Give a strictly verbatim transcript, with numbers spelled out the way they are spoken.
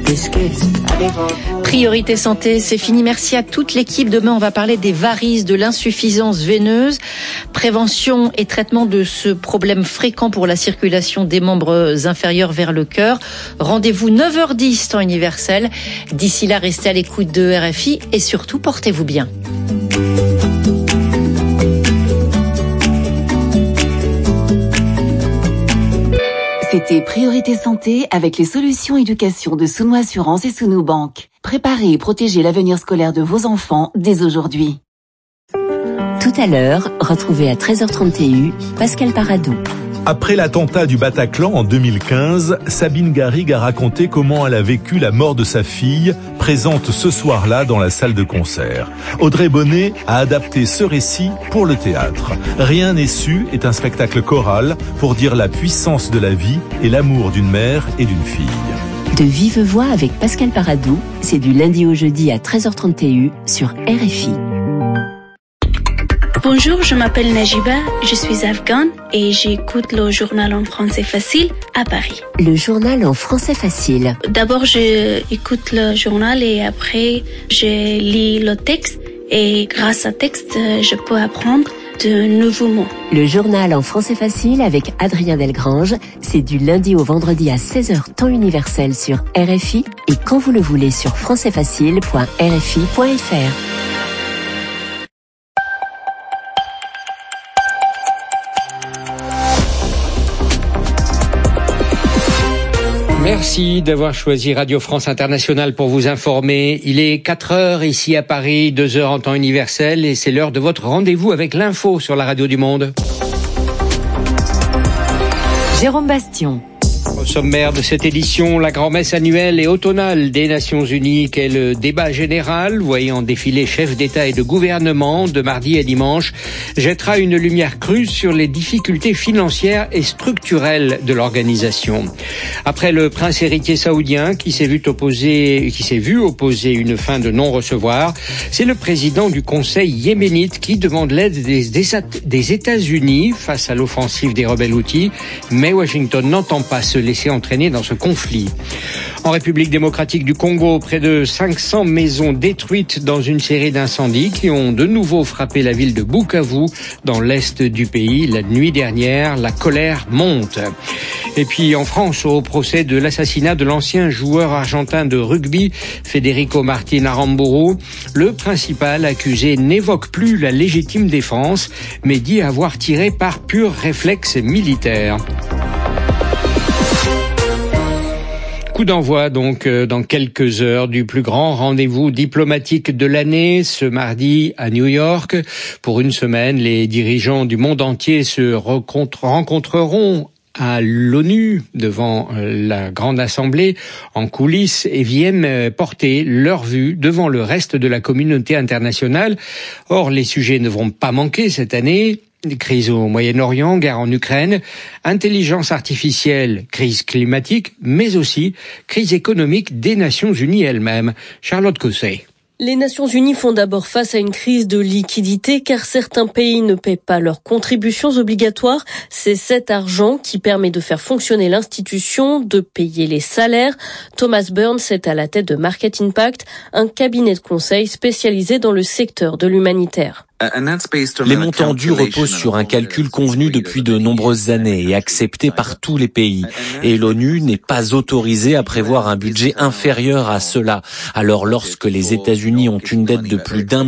Priorité santé, c'est fini. Merci à toute l'équipe. Demain, on va parler des varices, de l'insuffisance veineuse, prévention et traitement de ce problème fréquent pour la circulation des membres inférieurs vers le cœur. Rendez-vous neuf heures dix, temps universel. D'ici là, restez à l'écoute de R F I et surtout, portez-vous bien. C'était Priorité Santé avec les solutions éducation de Sounou Assurance et Sounou Banque. Préparez et protégez l'avenir scolaire de vos enfants dès aujourd'hui. Tout à l'heure, retrouvez à treize heures trente T U Pascal Paradou. Après l'attentat du Bataclan en deux mille quinze, Sabine Garrigue a raconté comment elle a vécu la mort de sa fille, présente ce soir-là dans la salle de concert. Audrey Bonnet a adapté ce récit pour le théâtre. Rien n'est su est un spectacle choral pour dire la puissance de la vie et l'amour d'une mère et d'une fille. De vive voix avec Pascal Paradou, c'est du lundi au jeudi à treize heures trente T U sur R F I. Bonjour, je m'appelle Najiba, je suis afghane et j'écoute le journal en français facile à Paris. Le journal en français facile. D'abord, je écoute le journal et après, je lis le texte et grâce au texte, je peux apprendre de nouveaux mots. Le journal en français facile avec Adrien Delgrange, c'est du lundi au vendredi à seize heures temps universel sur R F I et quand vous le voulez sur français facile point r f i point f r. Merci d'avoir choisi Radio France Internationale pour vous informer. Il est quatre heures ici à Paris, deux heures en temps universel et c'est l'heure de votre rendez-vous avec l'info sur la radio du monde. Jérôme Bastion. Au sommaire de cette édition, la grand-messe annuelle et automnale des Nations Unies, qu'est le débat général, voyant défiler chefs d'État et de gouvernement de mardi à dimanche, jettera une lumière crue sur les difficultés financières et structurelles de l'organisation. Après le prince héritier saoudien qui s'est vu opposer, qui s'est vu opposer une fin de non-recevoir, c'est le président du Conseil yéménite qui demande l'aide des, des, des États-Unis face à l'offensive des rebelles Houthis, mais Washington n'entend pas se laisser entraîner dans ce conflit. En République démocratique du Congo, près de cinq cents maisons détruites dans une série d'incendies qui ont de nouveau frappé la ville de Bukavu dans l'est du pays. La nuit dernière, la colère monte. Et puis en France, au procès de l'assassinat de l'ancien joueur argentin de rugby, Federico Martin Aramburu, le principal accusé n'évoque plus la légitime défense, mais dit avoir tiré par pur réflexe militaire. Coup d'envoi donc euh, dans quelques heures du plus grand rendez-vous diplomatique de l'année ce mardi à New York. Pour une semaine, les dirigeants du monde entier se rencontre, rencontreront à l'ONU devant la Grande Assemblée en coulisses et viennent porter leur vue devant le reste de la communauté internationale. Or, les sujets ne vont pas manquer cette année. Crise au Moyen-Orient, guerre en Ukraine, intelligence artificielle, crise climatique, mais aussi crise économique des Nations Unies elles-mêmes. Charlotte Cosset. Les Nations Unies font d'abord face à une crise de liquidité car certains pays ne paient pas leurs contributions obligatoires. C'est cet argent qui permet de faire fonctionner l'institution, de payer les salaires. Thomas Burns est à la tête de Market Impact, un cabinet de conseil spécialisé dans le secteur de l'humanitaire. Les montants dus reposent sur un calcul convenu depuis de nombreuses années et accepté par tous les pays. Et l'ONU n'est pas autorisée à prévoir un budget inférieur à cela. Alors lorsque les États-Unis ont une dette de plus d'un